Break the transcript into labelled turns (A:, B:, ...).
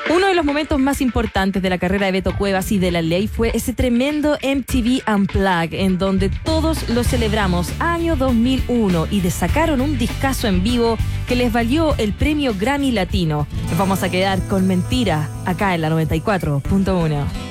A: Uno de los momentos más importantes de la carrera de Beto Cuevas y de La Ley fue ese tremendo MTV Unplugged, en donde todos lo celebramos, año 2001, y sacaron un discazo en vivo que les valió el premio Grammy Latino. Nos vamos a quedar con Mentira, acá en la 94.1.